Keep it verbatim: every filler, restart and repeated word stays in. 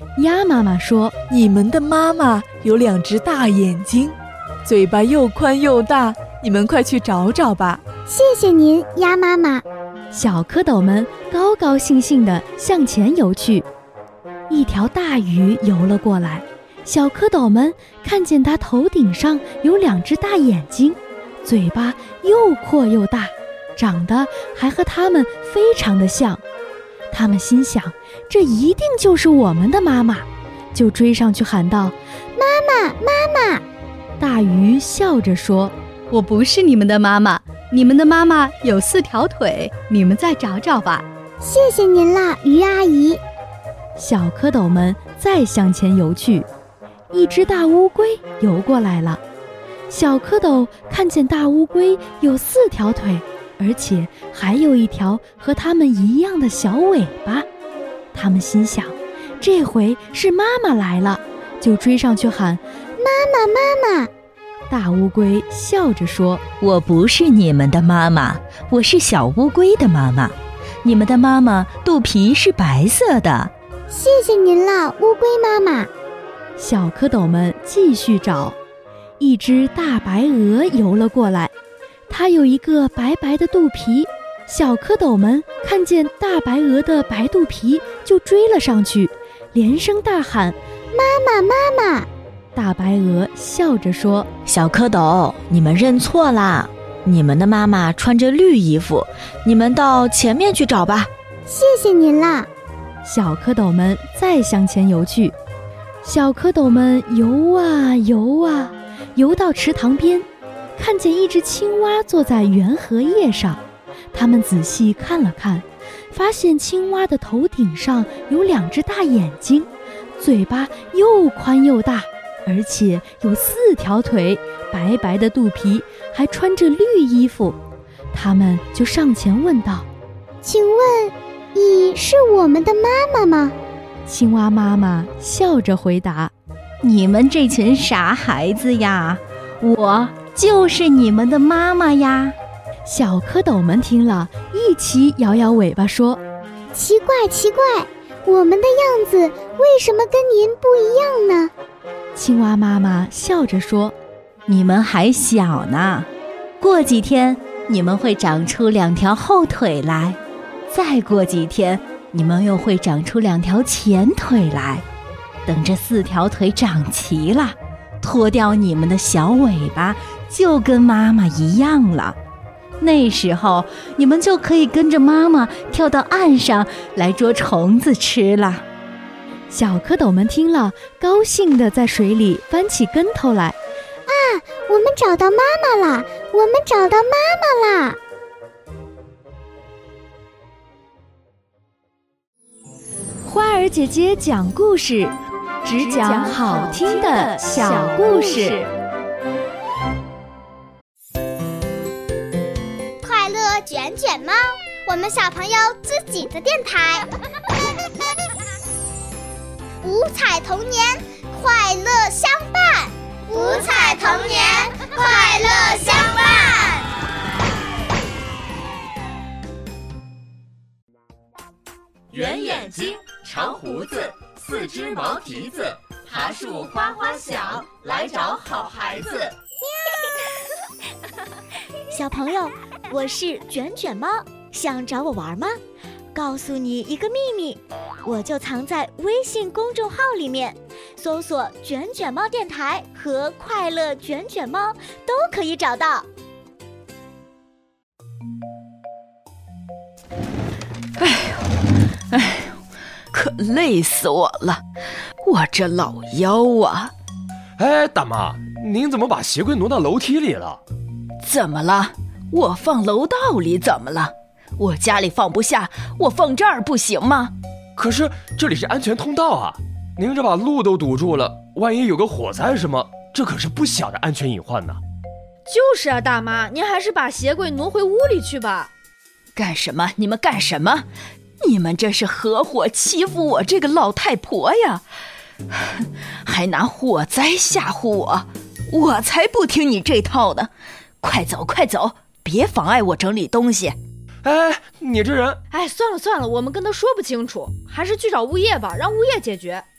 鸭妈妈说： 你们的妈妈有两只大眼睛，嘴巴又宽又大，你们快去找找吧。 谢谢您，鸭妈妈。 小蝌蚪们高高兴兴地向前游去。一条大鱼游了过来，小蝌蚪们看见它头顶上有两只大眼睛，嘴巴又阔又大，长得还和它们非常的像。他们心想，这一定就是我们的妈妈，就追上去喊道： 妈妈，妈妈！ 大鱼笑着说：我不是你们的妈妈，你们的妈妈有四条腿，你们再找找吧。 谢谢您啦，鱼阿姨。 小蝌蚪们再向前游去，一只大乌龟游过来了。小蝌蚪看见大乌龟有四条腿，而且还有一条和它们一样的小尾巴，他们心想，这回是妈妈来了，就追上去喊： 妈妈，妈妈！ 大乌龟笑着说： 我不是你们的妈妈，我是小乌龟的妈妈。你们的妈妈肚皮是白色的。 谢谢您啦，乌龟妈妈。 小蝌蚪们继续找，一只大白鹅游了过来，它有一个白白的肚皮。小蝌蚪们看见大白鹅的白肚皮，就追了上去，连声大喊： 妈妈，妈妈！ 大白鹅笑着说： 小蝌蚪，你们认错啦，你们的妈妈穿着绿衣服，你们到前面去找吧。 谢谢您啦。 小蝌蚪们再向前游去，小蝌蚪们游啊游啊，游到池塘边，看见一只青蛙坐在圆荷叶上。他们仔细看了看，发现青蛙的头顶上有两只大眼睛，嘴巴又宽又大，而且有四条腿，白白的肚皮，还穿着绿衣服。他们就上前问道： 请问你是我们的妈妈吗？ 青蛙妈妈笑着回答： 你们这群傻孩子呀，我就是你们的妈妈呀。 小蝌蚪们听了，一起摇摇尾巴说： 奇怪奇怪，我们的样子为什么跟您不一样呢？ 青蛙妈妈笑着说： 你们还小呢，过几天你们会长出两条后腿来，再过几天你们又会长出两条前腿来。等这四条腿长齐了，脱掉你们的小尾巴，就跟妈妈一样了。那时候你们就可以跟着妈妈跳到岸上来捉虫子吃了。 小蝌蚪们听了，高兴地在水里翻起跟头来。 啊，我们找到妈妈啦！我们找到妈妈啦！ 花儿姐姐讲故事，只讲好听的小故事。 快乐卷卷猫，我们小朋友自己的电台。五彩童年，快乐相伴。五彩童年，快乐相伴。 圆眼睛，长胡子，四只毛蹄子，爬树花花响，来找好孩子。 小朋友，我是卷卷猫，想找我玩吗？告诉你一个秘密，我就藏在微信公众号里面，搜索卷卷猫电台和快乐卷卷猫都可以找到。 哎呦哎呦，可累死我了，我这老腰啊。 哎，大妈，您怎么把鞋柜挪到楼梯里了？ 怎么了？我放楼道里怎么了？我家里放不下，我放这儿不行吗？ 可是这里是安全通道啊，您这把路都堵住了，万一有个火灾什么，这可是不小的安全隐患呢。 就是啊，大妈，您还是把鞋柜挪回屋里去吧。 干什么？你们干什么？你们这是合伙欺负我这个老太婆呀，还拿火灾吓唬我，我才不听你这套呢。快走快走，别妨碍我整理东西。 哎，你这人…… 哎，算了算了，我们跟他说不清楚，还是去找物业吧，让物业解决。